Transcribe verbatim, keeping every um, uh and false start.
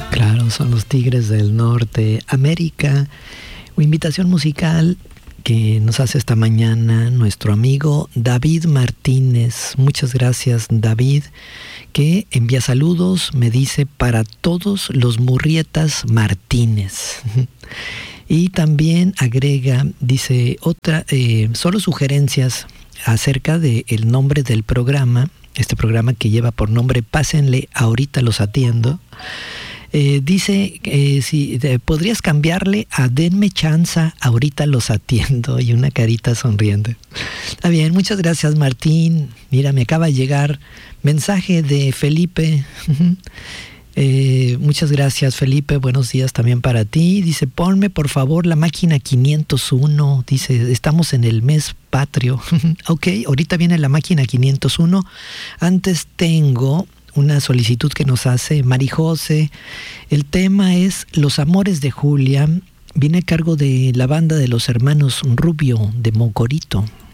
Claro, son los Tigres del Norte, América. Una invitación musical que nos hace esta mañana nuestro amigo David Martínez. Muchas gracias, David, que envía saludos, me dice, para todos los Murrietas Martínez. Y también agrega, dice, otra, eh, solo sugerencias acerca del nombre del programa, este programa que lleva por nombre Pásenle, ahorita los atiendo. Eh, dice, eh, si eh, podrías cambiarle a Denme Chanza, ahorita los atiendo, y una carita sonriendo. Está bien, muchas gracias, Martín. Mira, me acaba de llegar mensaje de Felipe. eh, muchas gracias, Felipe, buenos días también para ti. Dice, ponme por favor la máquina quinientos uno. Dice, estamos en el mes patrio. Ok, ahorita viene la máquina quinientos uno. Antes tengo una solicitud que nos hace Mari José. El tema es Los Amores de Julia. Viene a cargo de la banda de los hermanos Rubio de Mocorito.